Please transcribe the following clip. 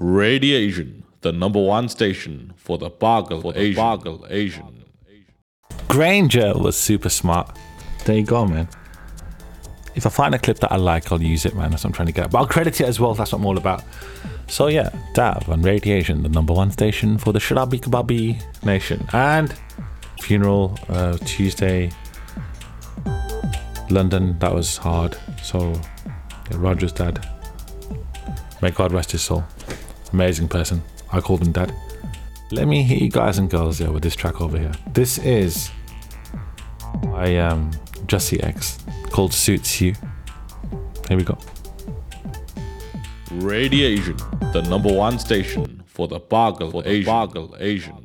Radiation, the number one station for the Bargle Asian. Granger was super smart. There you go, man. If I find a clip that I like, I'll use it, man. That's what I'm trying to get. But I'll credit it as well. That's what I'm all about. So yeah, Dav on Radiation, the number one station for the Sharabi Kababi Nation. And funeral, Tuesday, London. That was hard. So yeah, Roger's dad. May God rest his soul. Amazing person. I called him dad. Let me hit you guys and girls with this track over here. This is by Jussie X called Suits You. Here we go. Radiation, the number one station for the Bargle Asian.